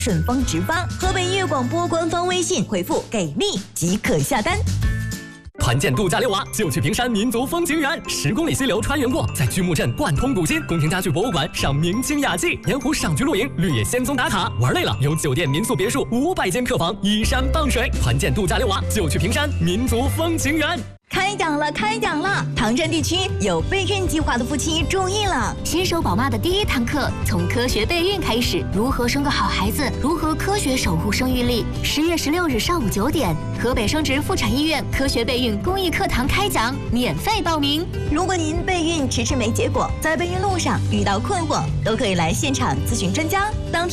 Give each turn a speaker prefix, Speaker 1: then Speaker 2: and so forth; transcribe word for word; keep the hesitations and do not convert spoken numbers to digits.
Speaker 1: 顺丰直发，河北音乐广播官方微信回复“给力”即可下单。
Speaker 2: 团建度假溜娃，就去平山民族风情园，十公里溪流穿越过，在巨木镇贯通古今，宫廷家具博物馆赏明清雅集，盐湖赏菊露营，绿野仙踪打卡。玩累了，有酒店、民宿、别墅五百间客房，依山傍水。团建度假溜娃，就去平山民族风情园。
Speaker 1: 开讲了，开讲了！唐山地区有备孕计划的夫妻注意了，
Speaker 3: 新手宝妈的第一堂课，从科学备孕开始，如何生个好孩子，如何科学守护生育力。十月十六日上午九点，河北生殖妇产医院科学备孕公益课堂开讲，免费报名。
Speaker 1: 如果您备孕迟迟没结果，在备孕路上遇到困惑，都可以来现场咨询专家。当天